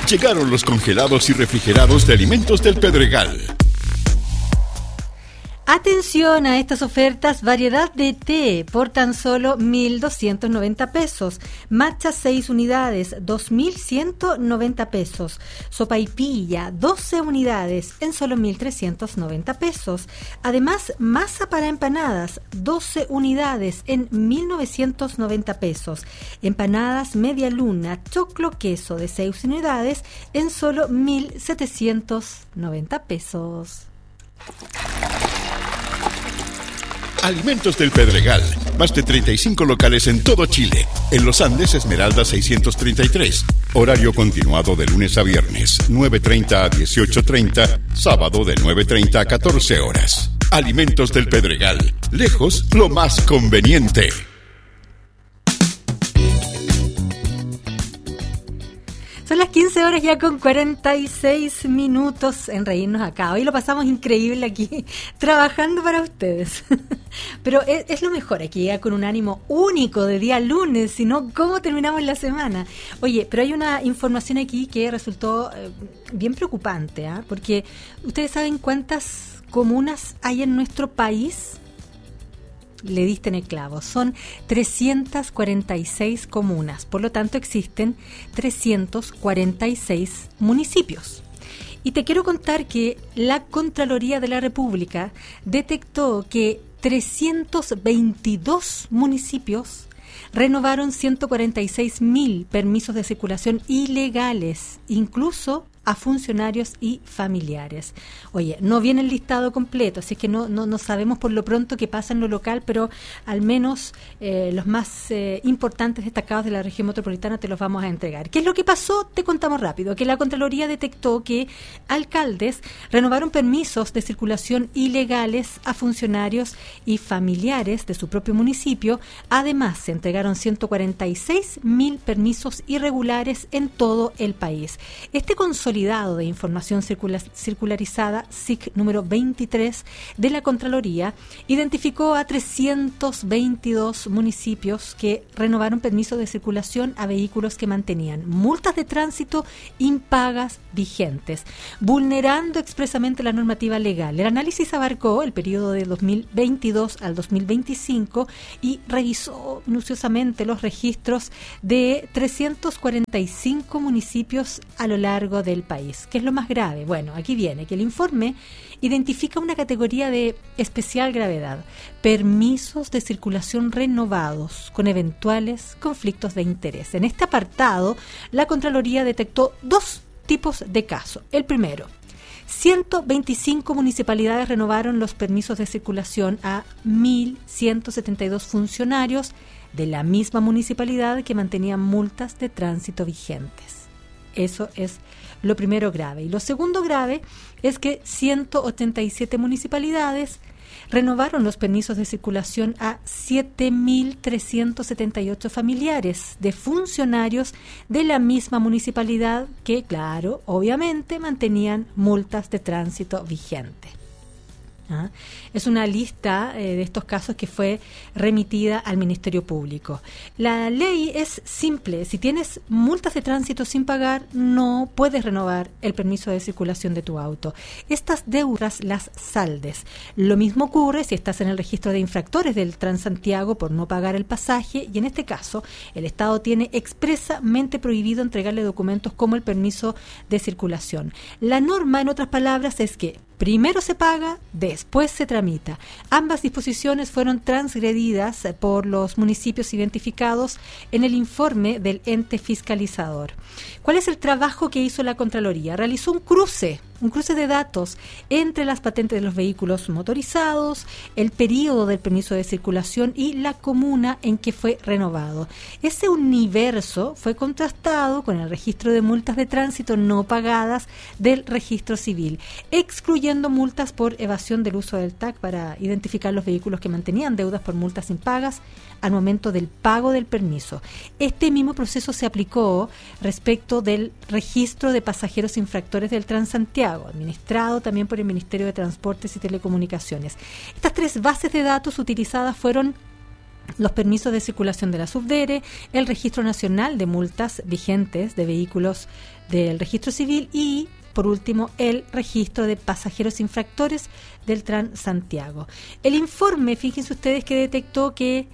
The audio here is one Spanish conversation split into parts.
Llegaron los congelados y refrigerados de Alimentos del Pedregal. Atención a estas ofertas: variedad de té por tan solo 1.290 pesos, matcha 6 unidades, 2.190 pesos, sopaipilla 12 unidades en solo 1.390 pesos. Además, masa para empanadas 12 unidades en 1.990 pesos, empanadas media luna choclo queso de 6 unidades en solo 1.790 pesos. Alimentos del Pedregal. Más de 35 locales en todo Chile. En Los Andes, Esmeralda 633. Horario continuado de lunes a viernes, 9:30 a 18:30. Sábado de 9:30 a 14 horas. Alimentos del Pedregal. Lejos, lo más conveniente. Son las 15 horas ya con 46 minutos en reírnos acá. Hoy lo pasamos increíble aquí, trabajando para ustedes. Pero es lo mejor aquí, ya con un ánimo único de día lunes, sino cómo terminamos la semana. Oye, pero hay una información aquí que resultó bien preocupante, ¿eh? Porque ustedes saben cuántas comunas hay en nuestro país. Le diste en el clavo, son 346 comunas, por lo tanto existen 346 municipios. Y te quiero contar que la Contraloría de la República detectó que 322 municipios renovaron 146.000 permisos de circulación ilegales, incluso a funcionarios y familiares. Oye, no viene el listado completo, así que no sabemos por lo pronto qué pasa en lo local, pero al menos los más importantes destacados de la región metropolitana te los vamos a entregar. ¿Qué es lo que pasó? Te contamos rápido, que la Contraloría detectó que alcaldes renovaron permisos de circulación ilegales a funcionarios y familiares de su propio municipio. Además, se entregaron 146.000 permisos irregulares en todo el país. Este consolidado de información circularizada, SIC número 23 de la Contraloría, identificó a 322 municipios que renovaron permisos de circulación a vehículos que mantenían multas de tránsito impagas vigentes, vulnerando expresamente la normativa legal. El análisis abarcó el periodo de 2022 al 2025 y revisó minuciosamente los registros de 345 municipios a lo largo del país. ¿Qué es lo más grave? Bueno, aquí viene que el informe identifica una categoría de especial gravedad: permisos de circulación renovados con eventuales conflictos de interés. En este apartado, la Contraloría detectó dos tipos de casos. El primero: 125 municipalidades renovaron los permisos de circulación a 1.172 funcionarios de la misma municipalidad que mantenían multas de tránsito vigentes. Eso es lo primero grave. Y lo segundo grave es que 187 municipalidades renovaron los permisos de circulación a 7.378 familiares de funcionarios de la misma municipalidad que, claro, obviamente mantenían multas de tránsito vigentes. ¿Ah? Es una lista de estos casos que fue remitida al Ministerio Público. La ley es simple: si tienes multas de tránsito sin pagar, no puedes renovar el permiso de circulación de tu auto. Estas deudas las saldes. Lo mismo ocurre si estás en el registro de infractores del Transantiago por no pagar el pasaje, y en este caso el Estado tiene expresamente prohibido entregarle documentos como el permiso de circulación. La norma, en otras palabras, es que primero se paga, después se tramita. Ambas disposiciones fueron transgredidas por los municipios identificados en el informe del ente fiscalizador. ¿Cuál es el trabajo que hizo la Contraloría? Realizó un cruce de datos entre las patentes de los vehículos motorizados, el periodo del permiso de circulación y la comuna en que fue renovado. Ese universo fue contrastado con el registro de multas de tránsito no pagadas del registro civil, excluyendo multas por evasión del uso del TAC para identificar los vehículos que mantenían deudas por multas impagas al momento del pago del permiso. Este mismo proceso se aplicó respecto del registro de pasajeros infractores del Transantiago, administrado también por el Ministerio de Transportes y Telecomunicaciones. Estas tres bases de datos utilizadas fueron los permisos de circulación de la Subdere, el Registro Nacional de Multas vigentes de vehículos del Registro Civil y, por último, el registro de pasajeros infractores del Transantiago. El informe, fíjense ustedes, que detectó que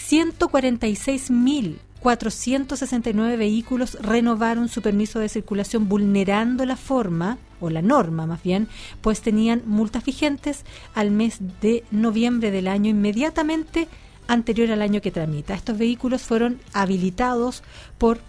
146.469 vehículos renovaron su permiso de circulación vulnerando la forma, o la norma más bien, pues tenían multas vigentes al mes de noviembre del año inmediatamente anterior al año que tramita. Estos vehículos fueron habilitados por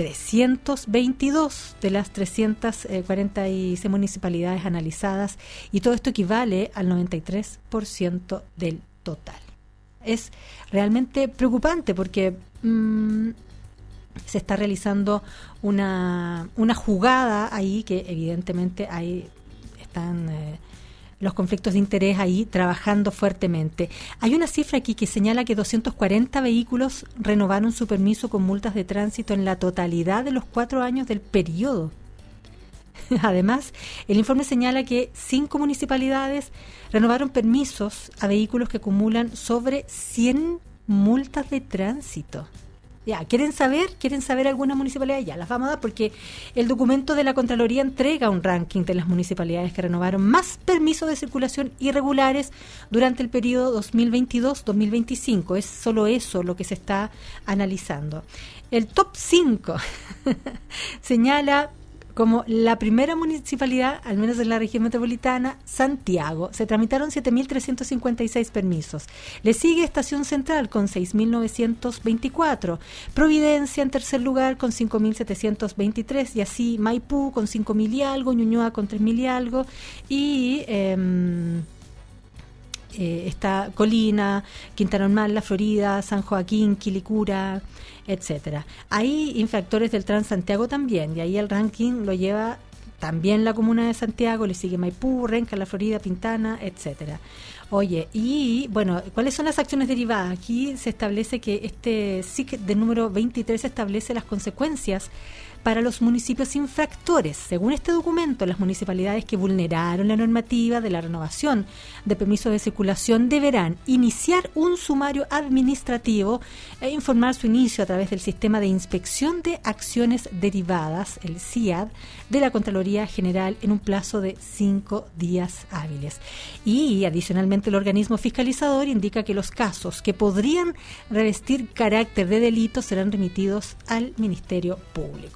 322 de las 346 municipalidades analizadas y todo esto equivale al 93% del total. Es realmente preocupante porque se está realizando una jugada ahí que evidentemente ahí están los conflictos de interés ahí trabajando fuertemente. Hay una cifra aquí que señala que 240 vehículos renovaron su permiso con multas de tránsito en la totalidad de los 4 años del periodo. Además, el informe señala que 5 municipalidades renovaron permisos a vehículos que acumulan sobre 100 multas de tránsito. Ya, ¿quieren saber algunas municipalidades? Ya, las vamos a dar porque el documento de la Contraloría entrega un ranking de las municipalidades que renovaron más permisos de circulación irregulares durante el periodo 2022-2025. Es solo eso lo que se está analizando. El top 5 señala como la primera municipalidad, al menos en la región metropolitana, Santiago. Se tramitaron 7.356 permisos. Le sigue Estación Central con 6.924. Providencia en tercer lugar con 5.723. Y así Maipú con 5.000 y algo. Ñuñoa con 3.000 y algo. Y está Colina, Quintana Normal, La Florida, San Joaquín, Quilicura, etcétera. Hay infractores del Transantiago también, y ahí el ranking lo lleva también la comuna de Santiago, le sigue Maipú, Renca, La Florida, Pintana, etcétera. Oye, y bueno, ¿cuáles son las acciones derivadas? Aquí se establece que este SIC de número 23 establece las consecuencias para los municipios infractores. Según este documento, las municipalidades que vulneraron la normativa de la renovación de permisos de circulación deberán iniciar un sumario administrativo e informar su inicio a través del Sistema de Inspección de Acciones Derivadas, el SIAD, de la Contraloría General en un plazo de 5 días hábiles. Y adicionalmente el organismo fiscalizador indica que los casos que podrían revestir carácter de delito serán remitidos al Ministerio Público.